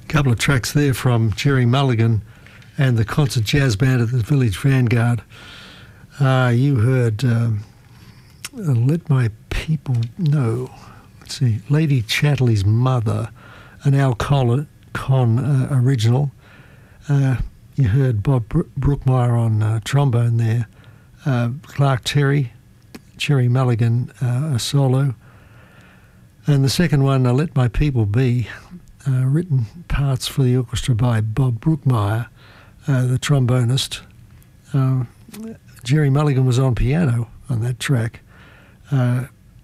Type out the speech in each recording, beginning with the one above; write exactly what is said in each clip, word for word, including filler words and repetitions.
A couple of tracks there from Jerry Mulligan and the concert jazz band at the Village Vanguard. Uh, you heard um, Let My People Know. Let's see, Lady Chatterley's Mother, an Al Con, Con uh, original. Uh, you heard Bob Bro- Brookmeyer on uh, trombone there. Uh, Clark Terry, Jerry Mulligan, uh, a solo. And the second one, uh, Let My People Be, uh, written parts for the orchestra by Bob Brookmeyer, uh, the trombonist. Uh, Jerry Mulligan was on piano on that track. Uh,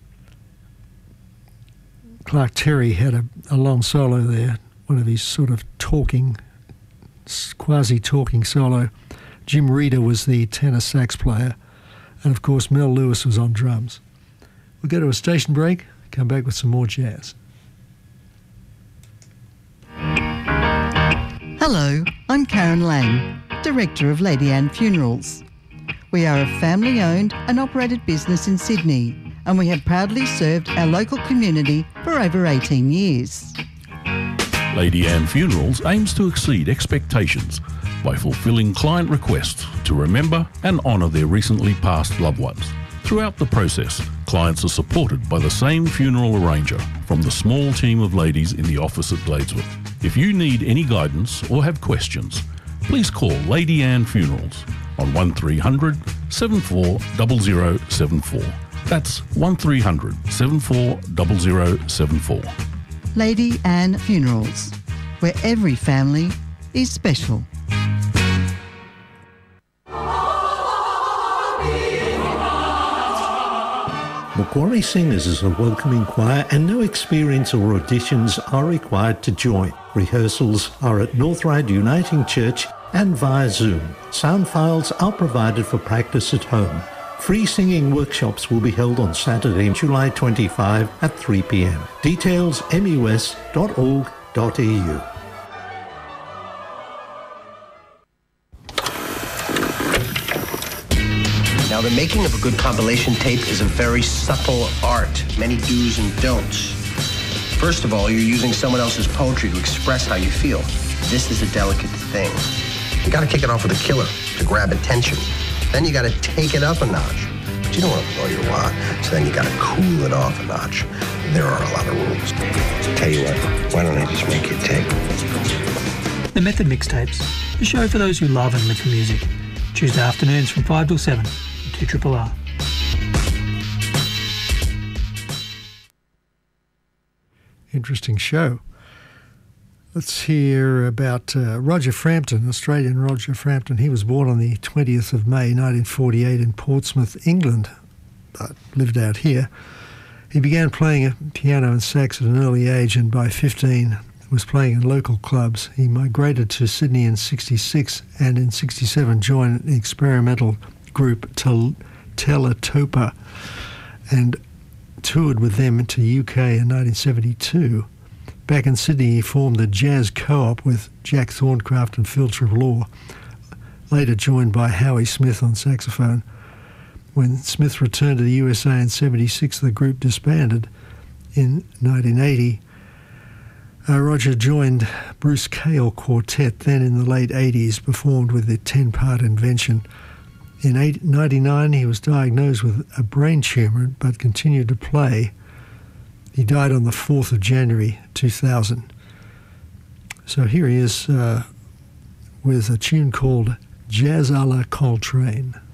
Clark Terry had a, a long solo there, one of his sort of talking, quasi-talking solo. Jim Reeder was the tenor sax player, and of course Mel Lewis was on drums. We'll go to a station break, come back with some more jazz. Hello, I'm Karen Lang, Director of Lady Anne Funerals. We are a family-owned and operated business in Sydney, and we have proudly served our local community for over eighteen years. Lady Anne Funerals aims to exceed expectations by fulfilling client requests to remember and honour their recently passed loved ones. Throughout the process, clients are supported by the same funeral arranger from the small team of ladies in the office at Gladeswood. If you need any guidance or have questions, please call Lady Anne Funerals on one three hundred, seven four zero zero seven four. That's one three hundred, seven four zero zero seven four. Lady Anne Funerals, where every family is special. Macquarie Singers is a welcoming choir and no experience or auditions are required to join. Rehearsals are at North Ryde Uniting Church and via Zoom. Sound files are provided for practice at home. Free singing workshops will be held on Saturday, July twenty-fifth at three p.m. Details m u s dot org dot e u. Now, the making of a good compilation tape is a very subtle art, many do's and don'ts. First of all, you're using someone else's poetry to express how you feel. This is a delicate thing. You gotta kick it off with a killer to grab attention. Then you gotta take it up a notch. But you don't want to blow your wad, so then you gotta cool it off a notch. There are a lot of rules. Tell you what, why don't I just make you a tape? The Method Mixtapes, a show for those who love and live for music. Tuesday afternoons from five till seven. two R R R. Interesting show. Let's hear about uh, Roger Frampton, Australian Roger Frampton. He was born on the twentieth of May nineteen forty-eight in Portsmouth, England, but lived out here. He began playing piano and sax at an early age, and by fifteen was playing in local clubs. He migrated to Sydney in sixty-six and in sixty-seven joined the experimental group Tel- Teletopa and toured with them to U K in nineteen seventy-two. Back in Sydney, he formed the Jazz Co-op with Jack Thorncraft and Phil Trevelor, later joined by Howie Smith on saxophone. When Smith returned to the U S A in seventy-six, the group disbanded. In nineteen eighty, uh, Roger joined Bruce Cale Quartet, then in the late eighties, performed with the ten-part Invention. In nineteen ninety-nine, he was diagnosed with a brain tumour, but continued to play. He died on the fourth of January two thousand. So here he is uh, with a tune called Jazz a la Coltrane.